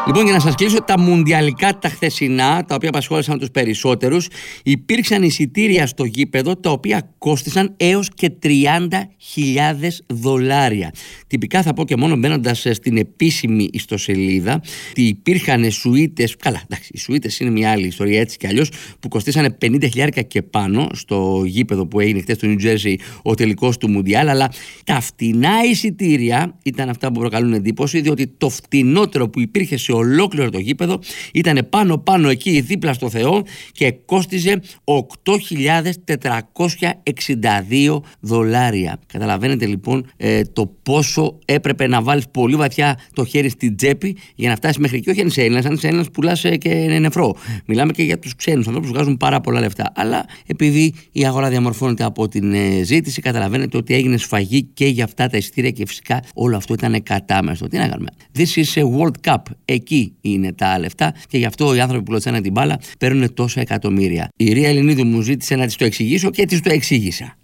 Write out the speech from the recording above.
Λοιπόν, για να σας κλείσω τα μουντιαλικά τα χθεσινά, τα οποία απασχόλησαν τους περισσότερους, υπήρξαν εισιτήρια στο γήπεδο τα οποία κόστησαν έως και $30,000. Τυπικά θα πω και μόνο μπαίνοντας στην επίσημη ιστοσελίδα, ότι υπήρχαν σουίτες, καλά εντάξει, οι σουίτες είναι μια άλλη ιστορία έτσι κι αλλιώς, που κοστίσανε $50,000 και πάνω στο γήπεδο που έγινε χθες στο New Jersey ο τελικός του Μουντιάλ, αλλά τα φτηνά εισιτήρια ήταν αυτά που προκαλούν εντύπωση, διότι το φτηνότερο που υπήρχε σε ολόκληρο το γήπεδο ήταν πάνω εκεί δίπλα στο Θεό και κόστιζε $8,462. Καταλαβαίνετε λοιπόν το πόσο έπρεπε να βάλεις πολύ βαθιά το χέρι στην τσέπη για να φτάσεις μέχρι εκεί. Όχι αν είσαι Έλληνας, αν είσαι Έλληνας πουλάς και νεφρό. Μιλάμε και για τους ξένους ανθρώπους που βγάζουν πάρα πολλά λεφτά. Αλλά επειδή η αγορά διαμορφώνεται από την ζήτηση, καταλαβαίνετε ότι έγινε σφαγή και για αυτά τα εισιτήρια και φυσικά όλο αυτό ήταν κατάμεστο. Τι να κάνουμε. This is a World Cup. Εκεί είναι τα λεφτά και γι' αυτό οι άνθρωποι που λοτσάνε την μπάλα παίρνουν τόσα εκατομμύρια. Η Ρία Ελληνίδου μου ζήτησε να της το εξηγήσω και της το εξήγησα.